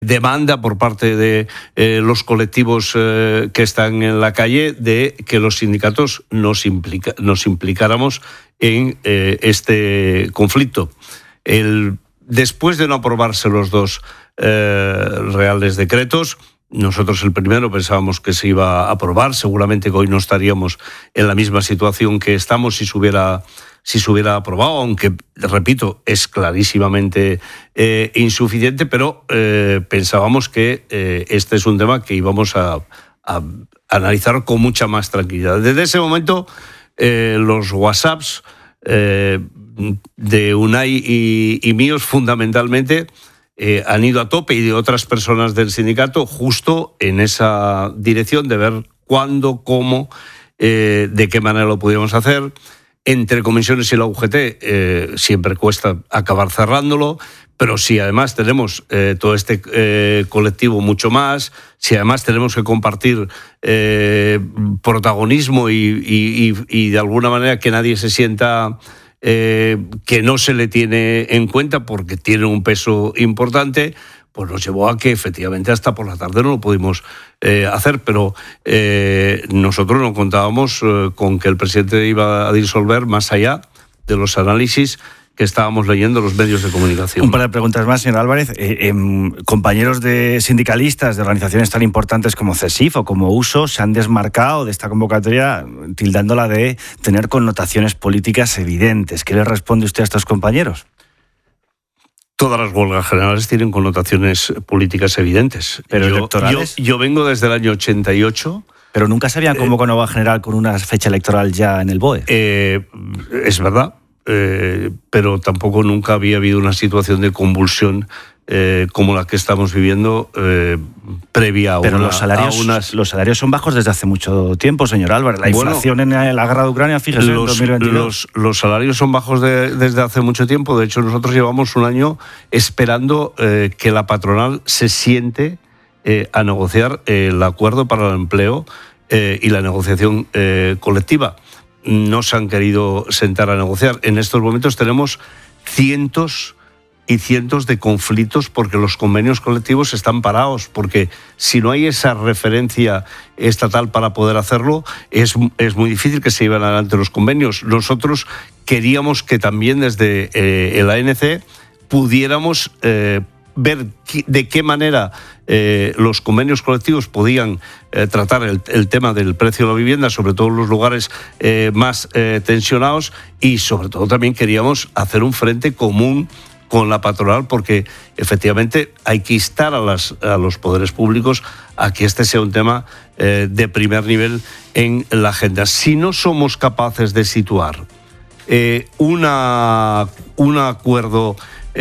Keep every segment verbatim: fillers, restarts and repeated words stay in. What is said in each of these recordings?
demanda por parte de eh, los colectivos eh, que están en la calle de que los sindicatos nos, implica, nos implicáramos en eh, este conflicto. El, después de no aprobarse los dos eh, reales decretos, nosotros el primero pensábamos que se iba a aprobar, seguramente que hoy no estaríamos en la misma situación que estamos si se hubiera, si se hubiera aprobado, aunque, repito, es clarísimamente eh, insuficiente, pero eh, pensábamos que eh, este es un tema que íbamos a, a analizar con mucha más tranquilidad. Desde ese momento, eh, los WhatsApps eh, de Unai y, y míos, fundamentalmente, Eh, han ido a tope, y de otras personas del sindicato, justo en esa dirección de ver cuándo, cómo, eh, de qué manera lo pudiéramos hacer. Entre comisiones y la U G T eh, siempre cuesta acabar cerrándolo, pero si además tenemos eh, todo este eh, colectivo mucho más, si además tenemos que compartir eh, protagonismo y, y, y, y de alguna manera que nadie se sienta Eh, que no se le tiene en cuenta porque tiene un peso importante, pues nos llevó a que efectivamente hasta por la tarde no lo pudimos eh, hacer, pero eh, nosotros no contábamos eh, con que el presidente iba a disolver más allá de los análisis que estábamos leyendo los medios de comunicación. Un par de preguntas más, señor Álvarez. Eh, eh, compañeros de sindicalistas de organizaciones tan importantes como CESIF o como U S O se han desmarcado de esta convocatoria tildándola de tener connotaciones políticas evidentes. ¿Qué le responde usted a estos compañeros? Todas las huelgas generales tienen connotaciones políticas evidentes. ¿Pero yo, electorales? Yo, yo vengo desde el año ochenta y ocho... Pero nunca se habían convocado una huelga general con una fecha electoral ya en el B O E. Eh, es verdad. Eh, pero tampoco nunca había habido una situación de convulsión eh, como la que estamos viviendo eh, previa a, pero una, los salarios, a unas... los salarios son bajos desde hace mucho tiempo, señor Álvarez. La bueno, inflación en la guerra de Ucrania, fíjese, los, en dos mil veintidós. Los, los salarios son bajos de, desde hace mucho tiempo. De hecho, nosotros llevamos un año esperando eh, que la patronal se siente eh, a negociar eh, el acuerdo para el empleo eh, y la negociación eh, colectiva. No se han querido sentar a negociar. En estos momentos tenemos cientos y cientos de conflictos porque los convenios colectivos están parados, porque si no hay esa referencia estatal para poder hacerlo, es, es muy difícil que se lleven adelante los convenios. Nosotros queríamos que también desde eh, el A N C pudiéramos eh, ver de qué manera eh, los convenios colectivos podían eh, tratar el, el tema del precio de la vivienda, sobre todo en los lugares eh, más eh, tensionados, y sobre todo también queríamos hacer un frente común con la patronal, porque efectivamente hay que instar a, las, a los poderes públicos a que este sea un tema eh, de primer nivel en la agenda. Si no somos capaces de situar eh, una, un acuerdo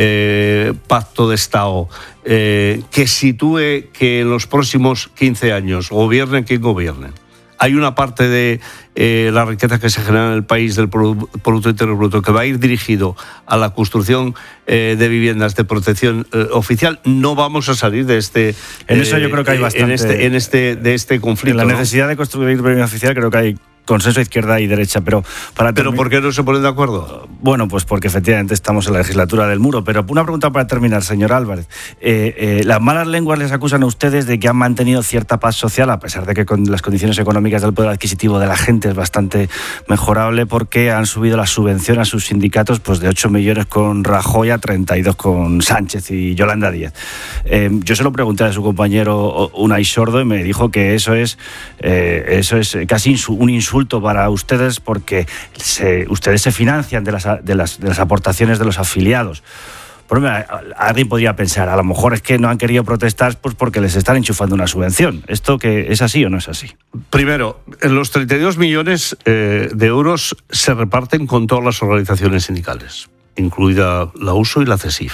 Eh, pacto de Estado eh, que sitúe que en los próximos quince años, gobierne quien gobierne, hay una parte de eh, la riqueza que se genera en el país del Producto Interior Bruto que va a ir dirigido a la construcción eh, de viviendas de protección eh, oficial, no vamos a salir de este... En eso yo creo que hay bastante... En este, en este, de este conflicto. En la necesidad, ¿no?, de construir vivienda oficial creo que hay consenso izquierda y derecha, pero para ¿Pero por qué no se ponen de acuerdo? Bueno, pues porque efectivamente estamos en la legislatura del muro. Pero una pregunta para terminar, señor Álvarez. Eh, eh, las malas lenguas les acusan a ustedes de que han mantenido cierta paz social, a pesar de que con las condiciones económicas del poder adquisitivo de la gente es bastante mejorable, porque han subido la subvención a sus sindicatos pues de ocho millones con Rajoy a treinta y dos con Sánchez y Yolanda Díaz. Eh, yo se lo pregunté a su compañero Unai Sordo y me dijo que eso es, eh, eso es casi un insulto para ustedes, porque se, ustedes se financian de las, de, las, de las aportaciones de los afiliados. Pero alguien podría pensar, a lo mejor es que no han querido protestar pues porque les están enchufando una subvención. ¿Esto que es así o no es así? Primero, los treinta y dos millones eh, de euros se reparten con todas las organizaciones sindicales, incluida la U S O y la CESIF.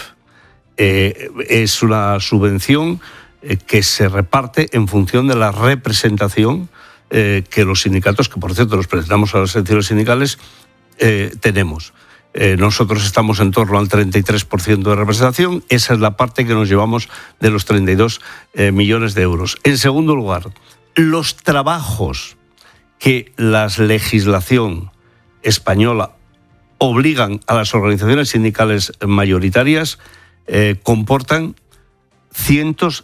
Eh, es una subvención eh, que se reparte en función de la representación Eh, que los sindicatos, que por cierto los presentamos a las secciones sindicales, eh, tenemos. Eh, nosotros estamos en torno al treinta y tres por ciento de representación, esa es la parte que nos llevamos de los treinta y dos eh, millones de euros. En segundo lugar, los trabajos que la legislación española obligan a las organizaciones sindicales mayoritarias eh, comportan cientos